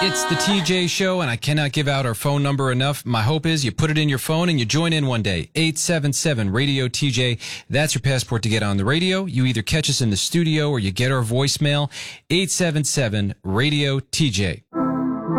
It's the TJ Show, and I cannot give out our phone number enough. My hope is you put it in your phone and you join in one day. 877-RADIO-TJ. That's your passport to get on the radio. You either catch us in the studio or you get our voicemail. 877-RADIO-TJ.